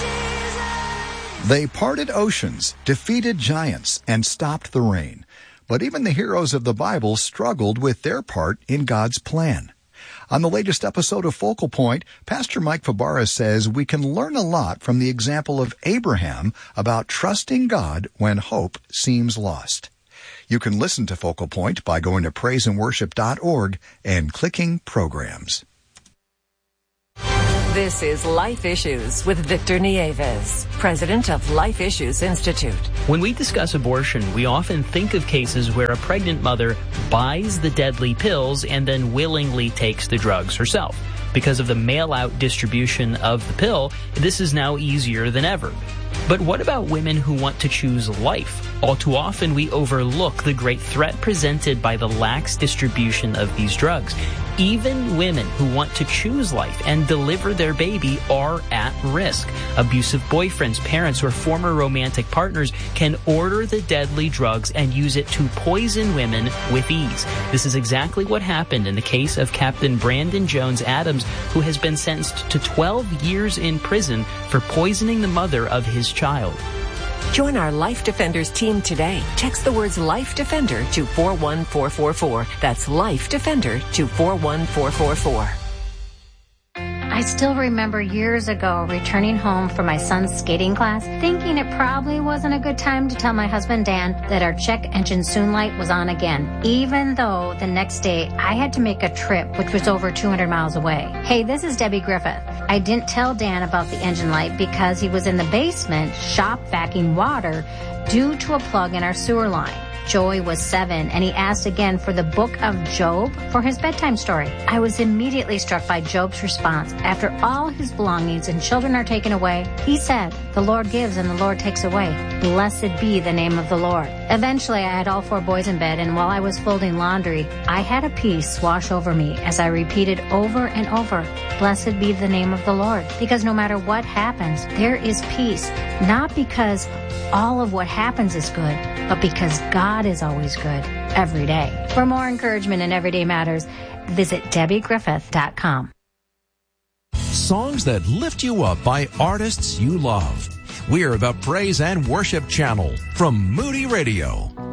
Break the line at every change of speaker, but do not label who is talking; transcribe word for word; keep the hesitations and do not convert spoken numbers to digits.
They parted oceans, defeated giants, and stopped the rain. But even the heroes of the Bible struggled with their part in God's plan. On the latest episode of Focal Point, Pastor Mike Fabara says we can learn a lot from the example of Abraham about trusting God when hope seems lost. You can listen to Focal Point by going to praise and worship dot org and clicking Programs.
This is Life Issues with Victor Nieves, president of Life Issues Institute.
When we discuss abortion, we often think of cases where a pregnant mother buys the deadly pills and then willingly takes the drugs herself. Because of the mail-out distribution of the pill, this is now easier than ever. But what about women who want to choose life? All too often we overlook the great threat presented by the lax distribution of these drugs. Even women who want to choose life and deliver their baby are at risk. Abusive boyfriends, parents, or former romantic partners can order the deadly drugs and use it to poison women with ease. This is exactly what happened in the case of Captain Brandon Jones Adams, who has been sentenced to twelve years in prison for poisoning the mother of his child.
Join our Life Defenders team today. Text the words Life Defender to four one four four four. That's Life Defender to four one four four four.
I still remember years ago returning home from my son's skating class, thinking it probably wasn't a good time to tell my husband Dan that our check engine soon light was on again, even though the next day I had to make a trip which was over two hundred miles away. Hey, this is Debbie Griffith. I didn't tell Dan about the engine light because he was in the basement shop vacuuming water due to a plug in our sewer line. Joey was seven, and he asked again for the book of Job for his bedtime story. I was immediately struck by Job's response. After all his belongings and children are taken away, he said, "The Lord gives and the Lord takes away. Blessed be the name of the Lord." Eventually, I had all four boys in bed, and while I was folding laundry, I had a peace wash over me as I repeated over and over, "Blessed be the name of the Lord." Because no matter what happens, there is peace, not because all of what happens is good, but because God is always good every day. For more encouragement in Everyday Matters, visit Debbie Griffith dot com.
Songs that lift you up by artists you love. We're the Praise and Worship Channel from Moody Radio.